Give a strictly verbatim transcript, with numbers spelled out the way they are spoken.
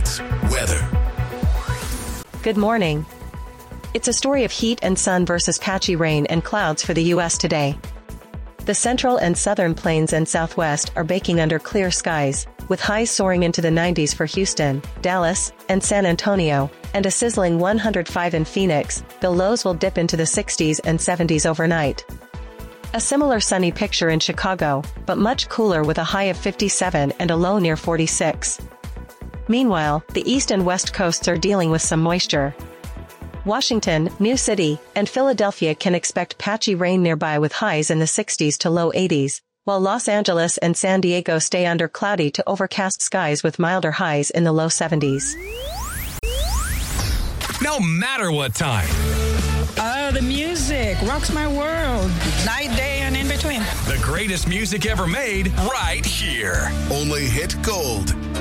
Hits weather. Good morning. It's a story of heat and sun versus patchy rain and clouds for the U S today. The central and southern plains and southwest are baking under clear skies, with highs soaring into the nineties for Houston, Dallas, and San Antonio, and a sizzling one hundred five in Phoenix. The lows will dip into the sixties and seventies overnight. A similar sunny picture in Chicago, but much cooler with a high of fifty-seven and a low near forty-six. Meanwhile, the east and west coasts are dealing with some moisture. Washington, New City, and Philadelphia can expect patchy rain nearby with highs in the sixties to low eighties, while Los Angeles and San Diego stay under cloudy to overcast skies with milder highs in the low seventies. No matter what time. Oh, the music rocks my world. Night, day, and in between. The greatest music ever made right here. Only Hit Gold.